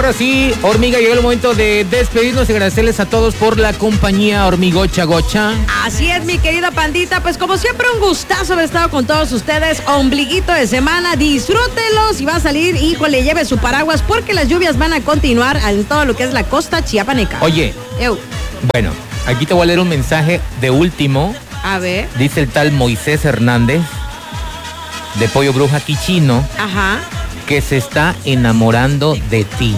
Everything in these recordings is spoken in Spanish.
Ahora sí, hormiga, llegó el momento de despedirnos y agradecerles a todos por la compañía, hormigocha gocha. Así es, mi querida pandita, pues como siempre un gustazo haber estado con todos ustedes, ombliguito de semana, disfrútenlo, si va a salir, híjole, lleve su paraguas porque las lluvias van a continuar en todo lo que es la costa chiapaneca. Oye, bueno, aquí te voy a leer un mensaje de último. A ver. Dice el tal Moisés Hernández, de Pollo Bruja Quichino. Ajá. Que se está enamorando de ti.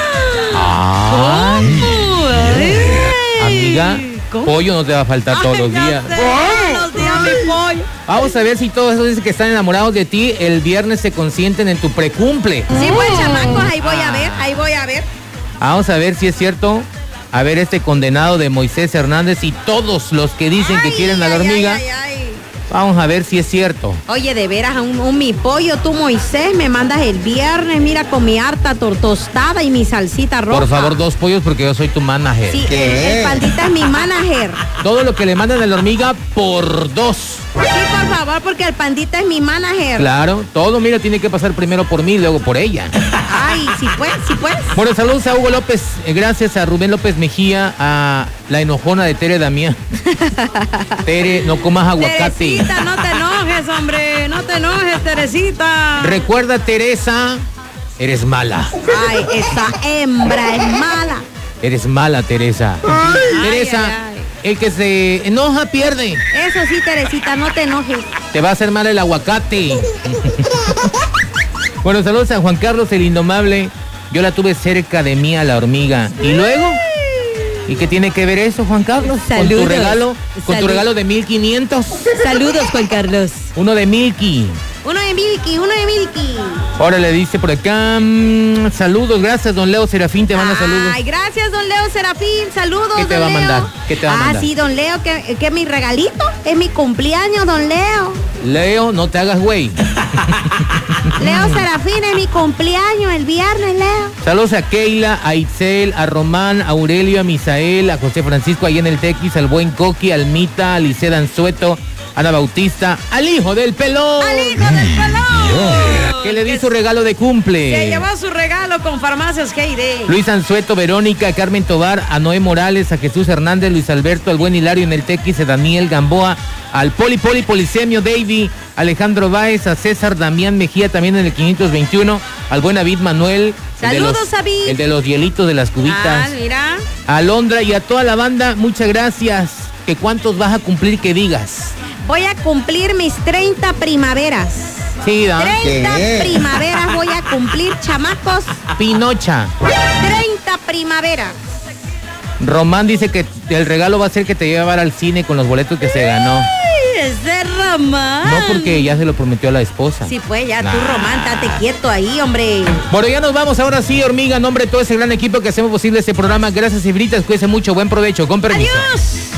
Ay. Amiga, ¿cómo? Pollo no te va a faltar todos los días. Todos los días, mi pollo. Vamos a ver si todos esos dicen que están enamorados de ti, el viernes se consienten en tu precumple. Sí, pues, chamacos, ahí voy a ver. Vamos a ver si es cierto. A ver, este condenado de Moisés Hernández y todos los que dicen que quieren a la hormiga. Vamos a ver si es cierto. Oye, de veras, mi pollo, tú, Moisés, me mandas el viernes, mira, con mi harta tostada y mi salsita roja. Por favor, 2 pollos porque yo soy tu manager. Sí, el pandita es mi manager. Todo lo que le mandan a la hormiga por 2. Sí, por favor, porque el pandita es mi manager. Claro, todo, mira, tiene que pasar primero por mí y luego por ella. Ay, sí pues. Bueno, saludos a Hugo López, gracias a Rubén López Mejía, a la enojona de Tere Damián. Tere, no comas aguacate. Teresita, no te enojes, hombre, no te enojes, Teresita. Recuerda, Teresa, eres mala. Ay, esa hembra es mala. Eres mala, Teresa. Teresa, el que se enoja pierde. Eso sí, Teresita, no te enojes. Te va a hacer mal el aguacate. Bueno, saludos a Juan Carlos el Indomable. Yo la tuve cerca de mí a la hormiga. ¿Y luego? ¿Y qué tiene que ver eso, Juan Carlos? Saludos. Con tu regalo de 1,500. Saludos, Juan Carlos. Uno de Milky. Uno de Milky. Ahora le dice por acá, saludos, gracias, don Leo Serafín, te manda saludos. Ay, gracias, don Leo Serafín, saludos, ¿Qué te va a mandar? ¿Qué te va a mandar? Ah, sí, don Leo, que mi regalito, es mi cumpleaños, don Leo. Leo, no te hagas güey. Leo Serafín, es mi cumpleaños el viernes, Leo. Saludos a Keila, a Itzel, a Román, a Aurelio, a Misael, a José Francisco ahí en el Tequis, al buen Coqui, al Mita, a Liceda Anzueto, Ana Bautista, al hijo del pelón. ¡Al hijo del pelón! Que le di su regalo de cumple. Se llevó su regalo con Farmacias Heide. Luis Anzueto, Verónica, Carmen Tobar, a Noé Morales, a Jesús Hernández, Luis Alberto, al buen Hilario en el Tequis, a Daniel Gamboa, al Polisemio Davy, Alejandro Báez, a César Damián Mejía también en el 521, al buen David Manuel. Saludos, David. El de los hielitos de las cubitas. Ah, mira. A Londra y a toda la banda, muchas gracias. ¿Que cuántos vas a cumplir que digas? Voy a cumplir mis 30 primaveras. Sí, ¿da? 30 primaveras voy a cumplir, chamacos. Pinocha. 30 primaveras. Román dice que el regalo va a ser que te llevar al cine con los boletos que se ganó. Ese Román. No, porque ya se lo prometió a la esposa. Sí, pues ya tú, Román, estate quieto ahí, hombre. Bueno, ya nos vamos. Ahora sí, hormiga, en nombre de todo ese gran equipo que hacemos posible este programa. Gracias, Ibritas. Cuídense mucho. Buen provecho. Con permiso. Adiós.